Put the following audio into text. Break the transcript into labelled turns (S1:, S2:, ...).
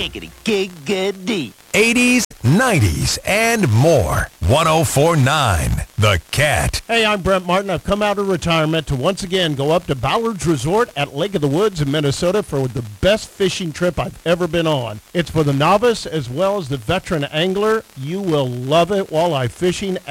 S1: Giggity.
S2: 80s, 90s, and more. 104.9 The Cat.
S3: Hey, I'm Brent Martin. I've come out of retirement to once again go up to Ballard's Resort at Lake of the Woods in Minnesota for the best fishing trip I've ever been on. It's for the novice as well as the veteran angler. You will love it. Walleye fishing